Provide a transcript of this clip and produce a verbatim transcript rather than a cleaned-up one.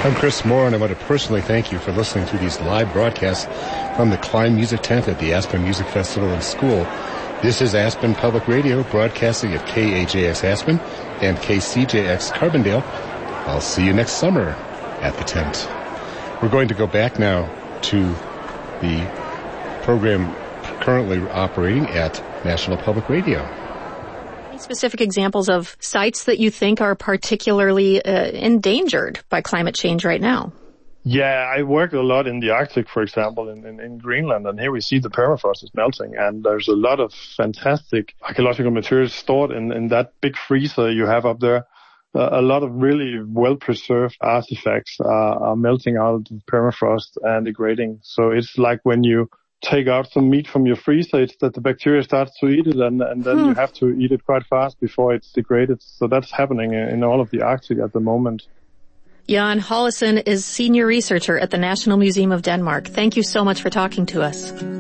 I'm Chris Moore, and I want to personally thank you for listening to these live broadcasts from the Klein Music Tent at the Aspen Music Festival and School. This is Aspen Public Radio, broadcasting at K A J X Aspen and K C J X Carbondale. I'll see you next summer at the tent. We're going to go back now to the program currently operating at National Public Radio. Any specific examples of sites that you think are particularly uh, endangered by climate change right now? Yeah, I work a lot in the Arctic, for example, in, in, in Greenland, and here we see the permafrost is melting, and there's a lot of fantastic archaeological materials stored in, in that big freezer you have up there. Uh, a lot of really well-preserved artifacts are, are melting out of the permafrost and degrading. So it's like when you take out some meat from your freezer, it's that the bacteria starts to eat it, and, and then hmm. you have to eat it quite fast before it's degraded. So that's happening in all of the Arctic at the moment. Jan Hollesen is senior researcher at the National Museum of Denmark. Thank you so much for talking to us.